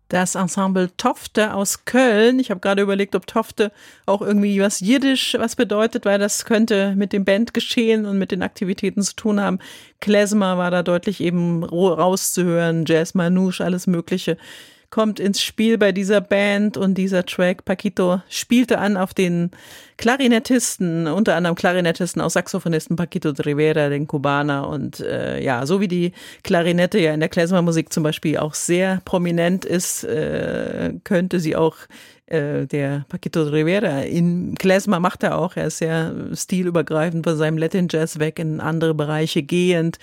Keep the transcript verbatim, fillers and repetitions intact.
Das Ensemble Tofte aus Köln. Ich habe gerade überlegt, ob Tofte auch irgendwie was Jiddisch was bedeutet, weil das könnte mit dem Bandgeschehen und mit den Aktivitäten zu tun haben. Klezmer war da deutlich eben rauszuhören, Jazz Manouche, alles Mögliche kommt ins Spiel bei dieser Band und dieser Track. Paquito spielte an auf den Klarinettisten, unter anderem Klarinettisten, auch Saxophonisten Paquito de Rivera, den Kubaner und äh, ja, so wie die Klarinette ja in der Klezmer-Musik zum Beispiel auch sehr prominent ist, äh, könnte sie auch äh, der Paquito de Rivera in Klezmer macht er auch, er ist sehr stilübergreifend von seinem Latin Jazz weg in andere Bereiche gehend.